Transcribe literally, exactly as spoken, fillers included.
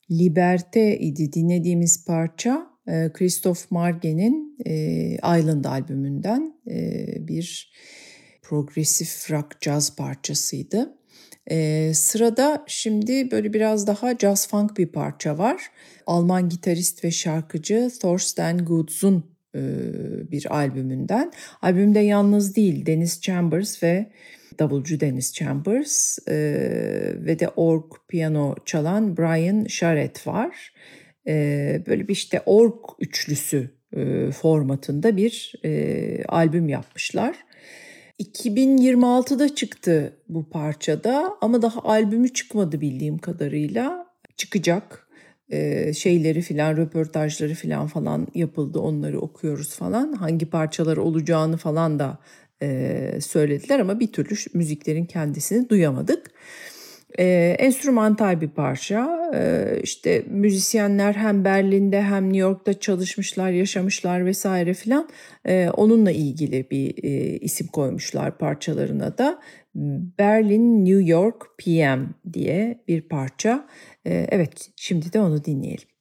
Liberté idi dinlediğimiz parça. Christophe Marguet'in Island albümünden bir progresif rock jazz parçasıydı. Sırada şimdi böyle biraz daha jazz funk bir parça var. Alman gitarist ve şarkıcı Thorsten Gutz'un bir albümünden. Albümde yalnız değil, Dennis Chambers ve davulcu Dennis Chambers e, ve de org piyano çalan Brian Charette var. E, böyle bir işte org üçlüsü e, formatında bir e, albüm yapmışlar. iki bin yirmi altıda çıktı bu parçada ama daha albümü çıkmadı bildiğim kadarıyla. Çıkacak. Ee, şeyleri filan, röportajları filan falan yapıldı, onları okuyoruz falan. Hangi parçalar olacağını falan da e, söylediler ama bir türlü müziklerin kendisini duyamadık. Ee, enstrümantal bir parça. Ee, işte müzisyenler hem Berlin'de hem New York'ta çalışmışlar, yaşamışlar vesaire filan. Ee, onunla ilgili bir e, isim koymuşlar parçalarına da. Berlin New York P M diye bir parça. Ee, evet, şimdi de onu dinleyelim.